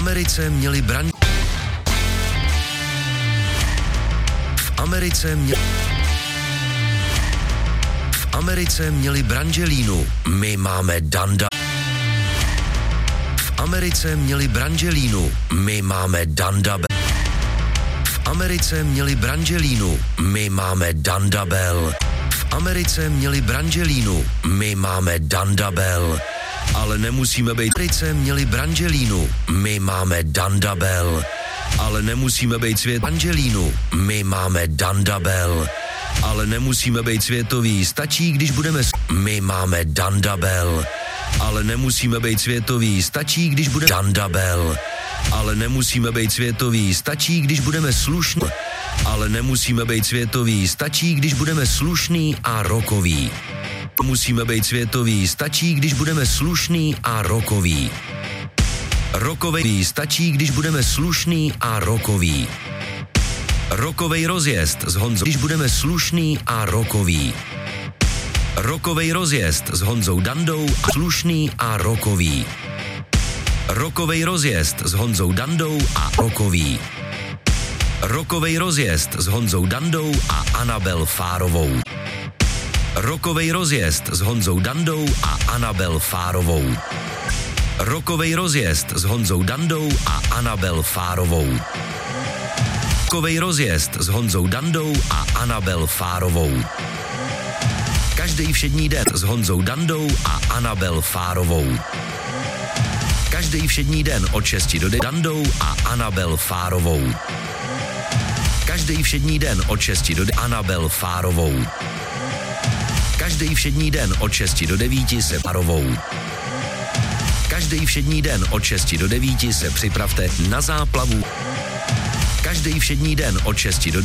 Americe měli Americe měli Brangelínu, my máme Danda. V Americe měli Brangelínu, my máme Danda. V Americe měli Brangelínu, my máme Dandabel. V Americe měli Brangelínu, my máme Dandabel. Ale nemusíme být. V Americe měli Brangelínu, my máme Dandabel. Ale nemusíme být svět Brangelínu, my máme Dandabel. Ale nemusíme být světoví, stačí, když budeme my máme Dandabel. Ale nemusíme být světoví, stačí, když budeme Dandabel. Ale nemusíme být světoví, stačí, když budeme slušní. Ale nemusíme být světoví, stačí, když budeme slušný a rokový. Musíme být světoví, stačí, když budeme slušný a rokový. Rokovej stačí, když budeme slušný a rokový. Rokovej rozjezd s Honzou, když budeme slušný a rokový. Rokovej rozjezd s Honzou Dandou a slušný a rokový. Rokovej rozjezd s Honzou Dandou a rokový. Rokovej rozjezd s Honzou Dandou a Anabel Fárovou. Rokovej rozjezd s Honzou Dandou a Anabel Fárovou. Rokovej rozjezd s Honzou Dandou a Anabel Fárovou. Rokovej rozjezd s Honzou Dandou a Anabel Fárovou. Každý všední den s Honzou Dandou a Anabel Fárovou. Každý všední den od 6 do 9 Dandou a Anabel Fárovou. Každý všední den od 6 do 9 Anabel Fárovou. Každý všední den od 6 do 9 se Fárovou. Každý všední den od 6 do 9 se připravte na záplavu. Každý všední den od 6 do 9